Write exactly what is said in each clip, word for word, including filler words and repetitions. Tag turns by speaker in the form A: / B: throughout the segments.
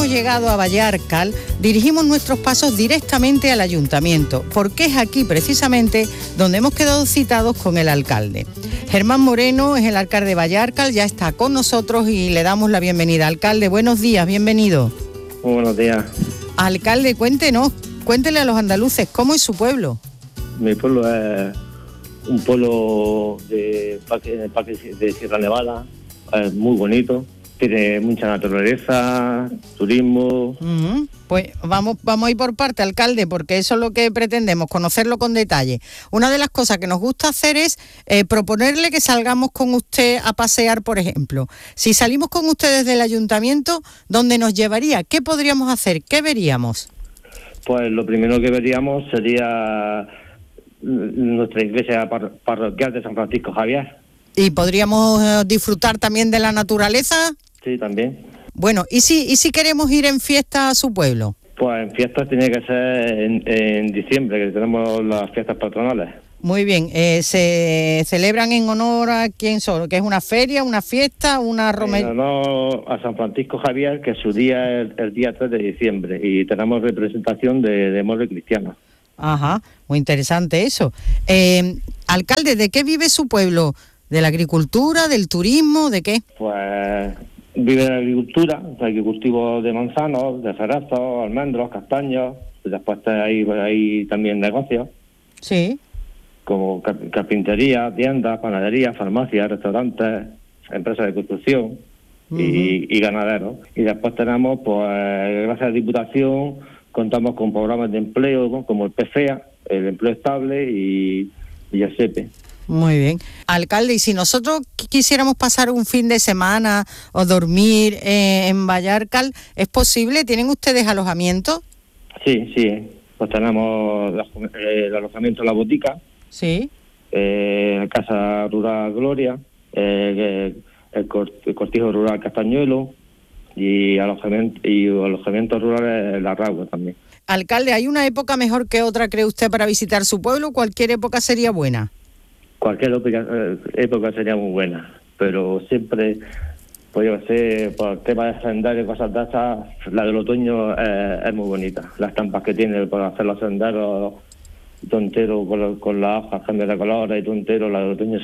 A: hemos llegado a Vallarcal, dirigimos nuestros pasos directamente al ayuntamiento, porque es aquí precisamente donde hemos quedado citados con el alcalde. Germán Moreno es el alcalde de Vallarcal, ya está con nosotros y le damos la bienvenida. Alcalde, buenos días, bienvenido.
B: Muy buenos días.
A: Alcalde, cuéntenos, cuéntele a los andaluces, ¿cómo es su pueblo?
B: Mi pueblo es un pueblo de parque, parque de Sierra Nevada, es muy bonito, tiene mucha naturaleza, turismo.
A: Uh-huh. Pues vamos, vamos a ir por parte, alcalde, porque eso es lo que pretendemos, conocerlo con detalle. Una de las cosas que nos gusta hacer es eh, proponerle que salgamos con usted a pasear, por ejemplo. Si salimos con usted desde el ayuntamiento, ¿dónde nos llevaría? ¿Qué podríamos hacer? ¿Qué veríamos?
B: Pues lo primero que veríamos sería nuestra iglesia par- parroquial de San Francisco Javier.
A: ¿Y podríamos eh, disfrutar también de la naturaleza?
B: Sí, también.
A: Bueno, ¿y si, y si queremos ir en fiesta a su pueblo?
B: Pues en fiestas tiene que ser en, en diciembre, que tenemos las fiestas patronales.
A: Muy bien, eh, ¿se celebran en honor a quién son? ¿Que es una feria, una fiesta, una romería?
B: En honor a San Francisco Javier, que su día es el, el día tres de diciembre, y tenemos representación de, de moros cristianos.
A: Ajá, muy interesante eso. Eh, alcalde, ¿de qué vive su pueblo? ¿De la agricultura, del turismo, de qué?
B: Pues vive de la agricultura, hay cultivo de manzanos, de cerezos, almendros, castaños, y después hay, hay también negocios.
A: Sí.
B: Como carpintería, tiendas, panaderías, farmacias, restaurantes, empresas de construcción uh-huh. y, y ganaderos. Y después tenemos, pues, gracias a la Diputación, contamos con programas de empleo como el P F E A, el empleo estable y, y el S E P E.
A: Muy bien. Alcalde, y si nosotros quisiéramos pasar un fin de semana o dormir eh, en Vallarcal, ¿es posible? ¿Tienen ustedes alojamiento?
B: Sí, sí. Pues tenemos el alojamiento La Botica.
A: Sí.
B: Eh, Casa Rural Gloria, eh, el, cort, el Cortijo Rural Castañuelo y alojamiento, y alojamientos rurales La Ragua también.
A: Alcalde, ¿hay una época mejor que otra, cree usted, para visitar su pueblo? ¿Cualquier época sería buena?
B: Cualquier época, época sería muy buena, pero siempre, pues yo sé, por el tema de senderos y cosas de esas, la del otoño es, es muy bonita. Las estampas que tiene por hacer los senderos, todo entero, con, con las hojas, cambios de colores y todo entero, la del otoño es,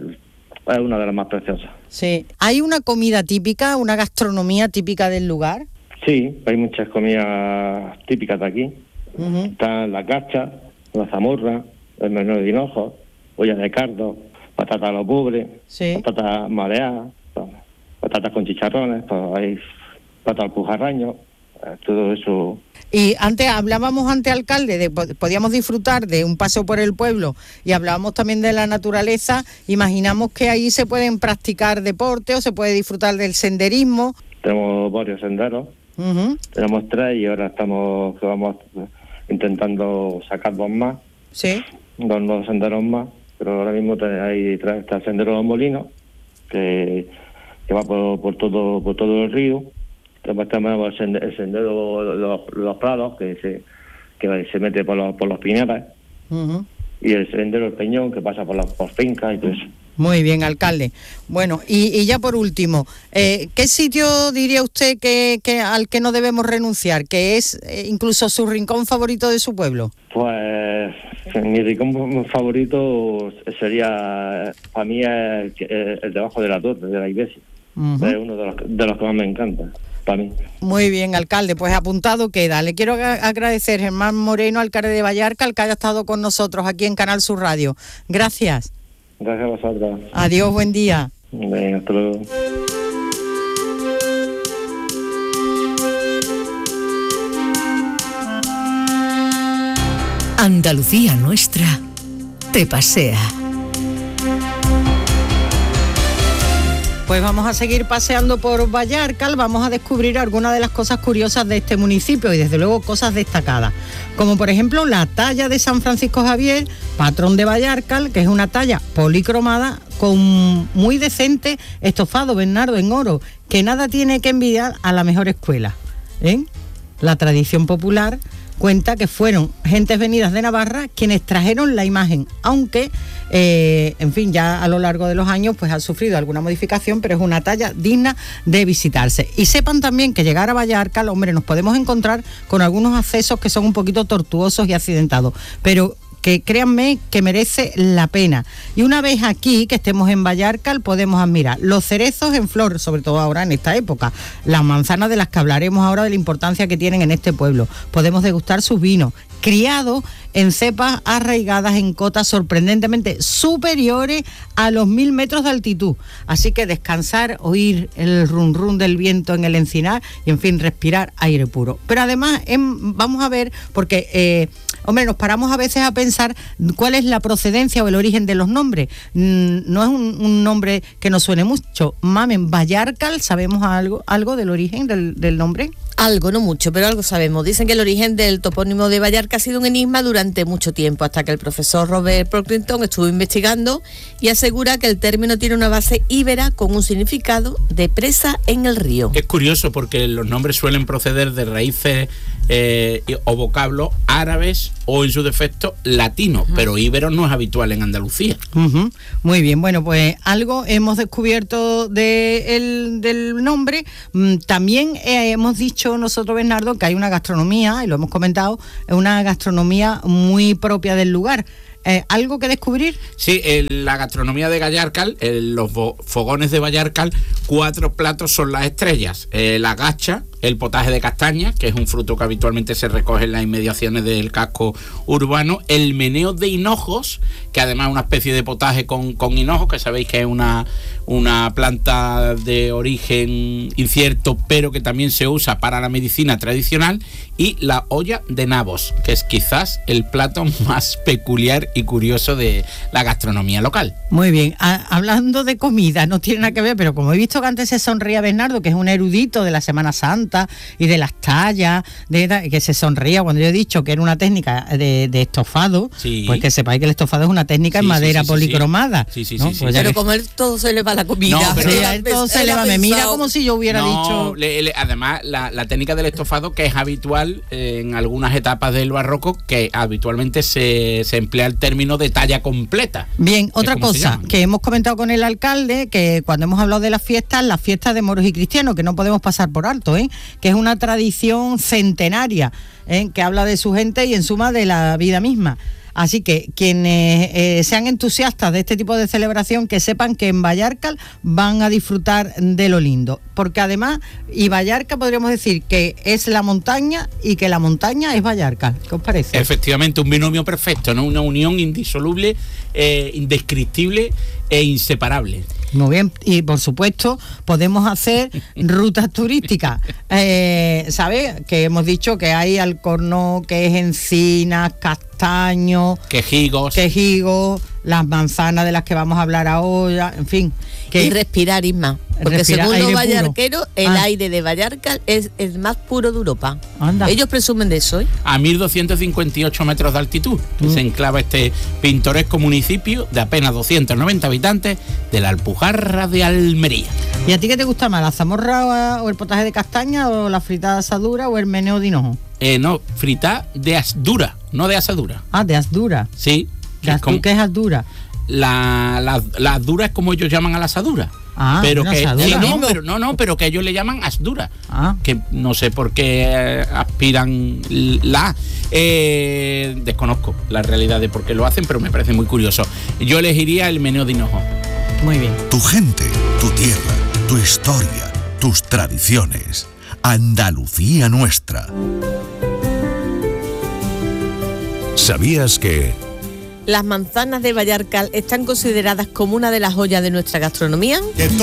B: es una de las más preciosas.
A: Sí. ¿Hay una comida típica, una gastronomía típica del lugar?
B: Sí, hay muchas comidas típicas de aquí. Uh-huh. Están la cacha, la zamorra, el menú de hinojo, olla de cardo, patata a lo pobre,
A: sí.
B: patatas mareadas, patatas con chicharrones, pues hay patatas al pujarraño, todo eso.
A: Y antes hablábamos ante alcalde de podíamos disfrutar de un paseo por el pueblo y hablábamos también de la naturaleza. Imaginamos que ahí se pueden practicar deporte o se puede disfrutar del senderismo.
B: Tenemos varios senderos, uh-huh. tenemos tres y ahora estamos que vamos intentando sacar dos más,
A: sí,
B: dos nuevos senderos más. Pero ahora mismo hay está el sendero de los Molinos, que, que va por, por todo por todo el río. Después tenemos el sendero de los, los Prados, que se que se mete por los, por los pineras. Uh-huh. Y el sendero del Peñón, que pasa por las por fincas y todo eso.
A: Muy bien, alcalde. Bueno, y, y ya por último, eh, ¿qué sitio diría usted que, que al que no debemos renunciar, que es eh, incluso su rincón favorito de su pueblo?
B: Pues mi rincón favorito sería, para mí, el, el, el debajo de la torre, de la iglesia. Uh-huh. Es uno de los, de los que más me encanta, para mí.
A: Muy bien, alcalde, pues apuntado queda. Le quiero agradecer, Germán Moreno, alcalde de Vallarcal, que haya estado con nosotros aquí en Canal Sur Radio. Gracias.
B: Gracias a vosotros.
A: Adiós, buen día.
B: Bien, hasta luego.
C: Andalucía nuestra te pasea.
A: Pues vamos a seguir paseando por Vallarcal, vamos a descubrir algunas de las cosas curiosas de este municipio y desde luego cosas destacadas, como por ejemplo la talla de San Francisco Javier, patrón de Vallarcal, que es una talla policromada con muy decente estofado, Bernardo, en oro, que nada tiene que envidiar a la mejor escuela, ¿eh? La tradición popular cuenta que fueron gentes venidas de Navarra quienes trajeron la imagen, aunque, eh, en fin, ya a lo largo de los años pues ha sufrido alguna modificación, pero es una talla digna de visitarse. Y sepan también que llegar a Vallarcal, hombre, nos podemos encontrar con algunos accesos que son un poquito tortuosos y accidentados, pero que créanme que merece la pena. Y una vez aquí, que estemos en Vallarcal, podemos admirar los cerezos en flor, sobre todo ahora en esta época, las manzanas de las que hablaremos ahora de la importancia que tienen en este pueblo. Podemos degustar sus vinos, criados en cepas arraigadas en cotas sorprendentemente superiores a los mil metros de altitud. Así que descansar, oír el rum rum del viento en el encinar y, en fin, respirar aire puro. Pero además, en, vamos a ver, porque... Eh, Hombre, nos paramos a veces a pensar cuál es la procedencia o el origen de los nombres. No es un, un nombre que nos suene mucho. Mamen, Vallarcal, ¿sabemos algo algo del origen del, del nombre?
D: Algo, no mucho, pero algo sabemos. Dicen que el origen del topónimo de Vallarca ha sido un enigma durante mucho tiempo, hasta que el profesor Robert Pocklington estuvo investigando y asegura que el término tiene una base íbera con un significado de presa en el río.
E: Es curioso porque los nombres suelen proceder de raíces eh, o vocablos árabes o, en su defecto, latinos, uh-huh. pero íbero no es habitual en Andalucía.
A: Uh-huh. Muy bien, bueno, pues algo hemos descubierto de el, del nombre. También eh, hemos dicho nosotros, Bernardo, que hay una gastronomía, y lo hemos comentado, es una gastronomía muy propia del lugar. Eh, ¿Algo que descubrir?
E: Sí, en la gastronomía de Vallarcal, en los fogones de Vallarcal, cuatro platos son las estrellas. Eh, la gacha, el potaje de castaña, que es un fruto que habitualmente se recoge en las inmediaciones del casco urbano, el meneo de hinojos, que además es una especie de potaje con, con hinojos, que sabéis que es una, una planta de origen incierto, pero que también se usa para la medicina tradicional, y la olla de nabos, que es quizás el plato más peculiar y curioso de la gastronomía local.
A: Muy bien, a, hablando de comida, no tiene nada que ver, pero como he visto que antes se sonría Bernardo, que es un erudito de la Semana Santa y de las tallas, de, que se sonría cuando yo he dicho que era una técnica de, de estofado, sí. Pues que sepáis que el estofado es una técnica sí, en madera sí, sí, policromada.
E: Sí, sí,
A: ¿no?
E: sí, sí,
A: pues
E: sí.
D: Pero
E: que...
D: como él todo se le va la comida.
E: No, pero
A: sí, a él todo se le va, me mira como si yo hubiera
E: no,
A: dicho...
E: Le, le, además, la, la técnica del estofado, que es habitual en algunas etapas del barroco, que habitualmente se, se emplea el término de talla completa.
A: Bien, otra cosa que hemos comentado con el alcalde, que cuando hemos hablado de las fiestas, las fiestas de moros y cristianos, que no podemos pasar por alto, ¿eh? Que es una tradición centenaria, ¿eh? Que habla de su gente y en suma de la vida misma. Así que quienes eh, sean entusiastas de este tipo de celebración, que sepan que en Vallarcal van a disfrutar de lo lindo, porque además, y Vallarca podríamos decir que es la montaña y que la montaña es Vallarcal. ¿Qué os parece?
E: Efectivamente, un binomio perfecto, ¿no? Una unión indisoluble, eh, indescriptible e inseparable.
A: Muy bien, y por supuesto podemos hacer rutas turísticas, eh, ¿sabes? Que hemos dicho que hay Alcornó, que es encinas, castaños,
E: quejigos,
A: quejigos, las manzanas de las que vamos a hablar ahora, en fin. Que
D: y respirar, Isma, porque respirar, según los vallarqueros, el ah. aire de Vallarcal es el más puro de Europa. Anda. Ellos presumen de eso, ¿eh?
E: A mil doscientos cincuenta y ocho metros de altitud mm. se enclava este pintoresco municipio de apenas doscientos noventa habitantes de la Alpujarra de Almería.
A: ¿Y a ti qué te gusta más, la zamorra o el potaje de castaña o la fritada de asadura o el meneo de hinojo?
E: Eh, no, fritada de asdura, no de asadura.
A: Ah, de asdura.
E: Sí.
A: ¿Qué, es, como, ¿qué es asdura?
E: La, la, la asdura es como ellos llaman a la asadura.
A: Ah,
E: pero que
A: asadura.
E: Sí, no, pero no, no, pero que ellos le llaman asdura.
A: Ah.
E: Que no sé por qué eh, aspiran la eh, desconozco la realidad de por qué lo hacen, pero me parece muy curioso. Yo elegiría el meneo de hinojo.
A: Muy bien.
F: Tu gente, tu tierra, tu historia, tus tradiciones. Andalucía nuestra. ¿Sabías que
D: las manzanas de Vallarcal están consideradas como una de las joyas de nuestra gastronomía?